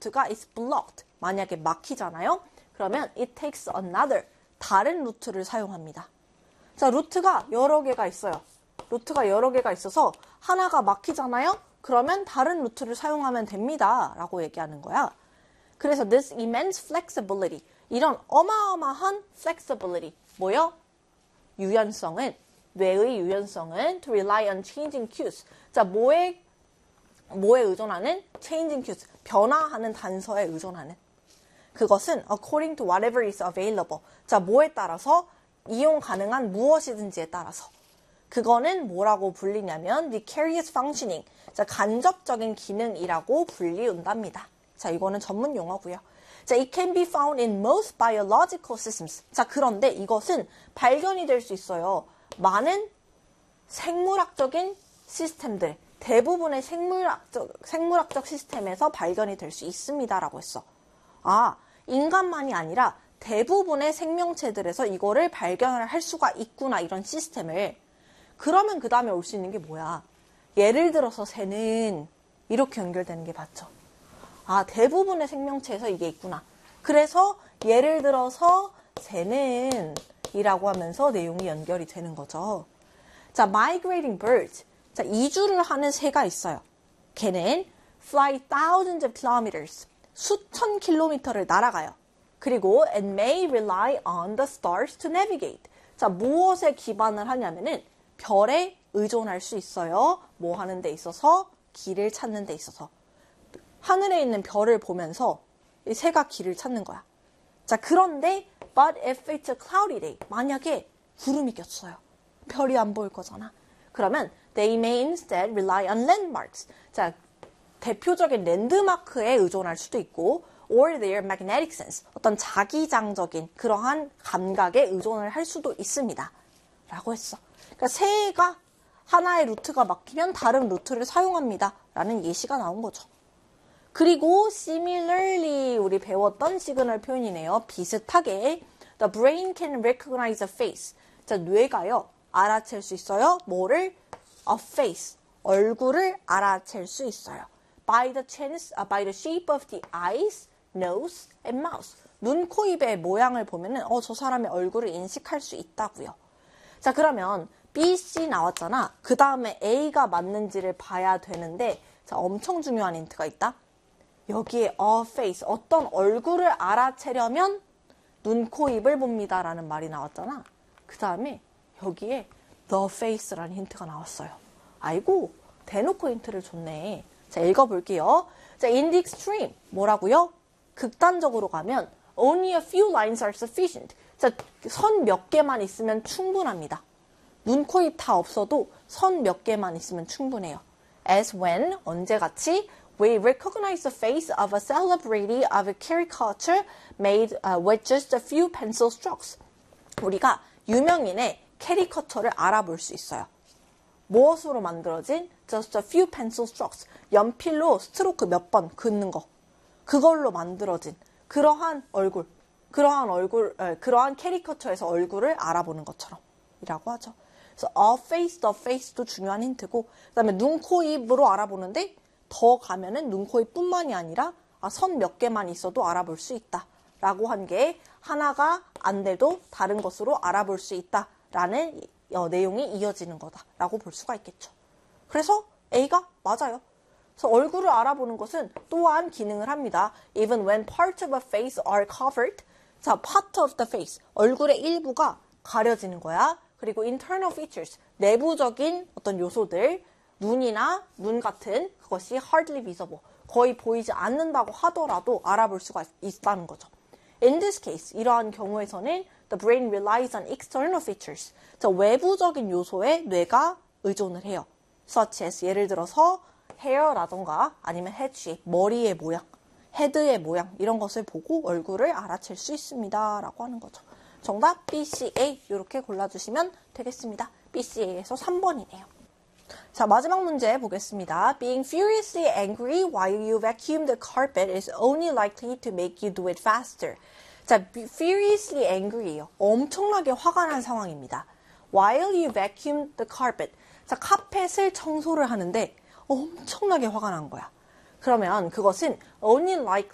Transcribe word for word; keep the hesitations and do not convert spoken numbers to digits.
루트가 is blocked. 만약에 막히잖아요. 그러면 it takes another. 다른 루트를 사용합니다. 자, 루트가 여러 개가 있어요. 루트가 여러 개가 있어서 하나가 막히잖아요. 그러면 다른 루트를 사용하면 됩니다. 라고 얘기하는 거야. 그래서 this immense flexibility. 이런 어마어마한 flexibility. 뭐요? 유연성은, 뇌의 유연성은 to rely on changing cues. 자, 뭐에, 뭐에 의존하는? changing cues. 변화하는 단서에 의존하는. 그것은 according to whatever is available. 자, 뭐에 따라서? 이용 가능한 무엇이든지에 따라서. 그거는 뭐라고 불리냐면 vicarious functioning. 자, 간접적인 기능이라고 불리운답니다. 자, 이거는 전문 용어고요. 자, it can be found in most biological systems. 자, 그런데 이것은 발견이 될 수 있어요. 많은 생물학적인 시스템들, 대부분의 생물학적, 생물학적 시스템에서 발견이 될 수 있습니다라고 했어. 아, 인간만이 아니라 대부분의 생명체들에서 이거를 발견을 할 수가 있구나, 이런 시스템을. 그러면 그 다음에 올 수 있는 게 뭐야? 예를 들어서 새는 이렇게 연결되는 게 맞죠? 아, 대부분의 생명체에서 이게 있구나. 그래서 예를 들어서 새는 이라고 하면서 내용이 연결이 되는 거죠. 자, migrating birds. 자, 이주를 하는 새가 있어요. 걔는 fly thousands of kilometers. 수천 킬로미터를 날아가요. 그리고 and may rely on the stars to navigate. 자, 무엇에 기반을 하냐면은 별에 의존할 수 있어요. 뭐 하는 데 있어서? 길을 찾는 데 있어서. 하늘에 있는 별을 보면서 이 새가 길을 찾는 거야. 자, 그런데 but if it's a cloudy day. 만약에 구름이 꼈어요. 별이 안 보일 거잖아. 그러면 they may instead rely on landmarks. 자, 대표적인 랜드마크에 의존할 수도 있고 or their magnetic sense. 어떤 자기장적인 그러한 감각에 의존을 할 수도 있습니다. 라고 했어. 그러니까 새가 하나의 루트가 막히면 다른 루트를 사용합니다. 라는 예시가 나온 거죠. 그리고 similarly 우리 배웠던 시그널 표현이네요. 비슷하게 the brain can recognize a face. 자, 뇌가요. 알아챌 수 있어요. 뭐를? a face. 얼굴을 알아챌 수 있어요. by the chance, uh, by the shape of the eyes, nose, and mouth. 눈, 코, 입의 모양을 보면은 어, 저 사람의 얼굴을 인식할 수 있다고요. 자, 그러면 B, C 나왔잖아. 그 다음에 A가 맞는지를 봐야 되는데 자, 엄청 중요한 힌트가 있다. 여기에 a face, 어떤 얼굴을 알아채려면 눈, 코, 입을 봅니다 라는 말이 나왔잖아. 그 다음에 여기에 the face라는 힌트가 나왔어요. 아이고, 대놓고 힌트를 줬네. 자, 읽어볼게요. 자, in the extreme, 뭐라고요? 극단적으로 가면 only a few lines are sufficient. 자, 선 몇 개만 있으면 충분합니다. 눈, 코, 입 다 없어도 선 몇 개만 있으면 충분해요. As when, 언제같이 we recognize the face of a celebrity of a caricature made uh, with just a few pencil strokes. 우리가 유명인의 캐리커처를 알아볼 수 있어요. 무엇으로 만들어진? Just a few pencil strokes. 연필로 스트로크 몇 번 긋는 거. 그걸로 만들어진 그러한 얼굴. 그러한 얼굴, 에, 그러한 캐리커처에서 얼굴을 알아보는 것처럼 이라고 하죠. 그래서 a face, the face도 중요한 힌트고 그 다음에 눈, 코, 입으로 알아보는데 더 가면은 눈, 코, 입뿐만이 아니라 아, 선 몇 개만 있어도 알아볼 수 있다 라고 한 게 하나가 안 돼도 다른 것으로 알아볼 수 있다 라는 어, 내용이 이어지는 거다 라고 볼 수가 있겠죠. 그래서 A가 맞아요. 그래서 얼굴을 알아보는 것은 또한 기능을 합니다. Even when parts of a face are covered. 자, part of the face. 얼굴의 일부가 가려지는 거야. 그리고 internal features. 내부적인 어떤 요소들. 눈이나 눈 같은 그것이 hardly visible. 거의 보이지 않는다고 하더라도 알아볼 수가 있다는 거죠. In this case, 이러한 경우에서는 the brain relies on external features. 자, 외부적인 요소에 뇌가 의존을 해요. Such as 예를 들어서 hair라던가 아니면 head shape, 머리의 모양, 헤드의 모양 이런 것을 보고 얼굴을 알아챌 수 있습니다. 라고 하는 거죠. 정답 B, C, A 이렇게 골라주시면 되겠습니다. B, C, A에서 삼 번이네요. 자, 마지막 문제 보겠습니다. Being furiously angry while you vacuum the carpet is only likely to make you do it faster. 자, furiously angry예요. 엄청나게 화가 난 상황입니다. While you vacuum the carpet. 자, 카펫을 청소를 하는데 엄청나게 화가 난 거야. 그러면 그것은 only like,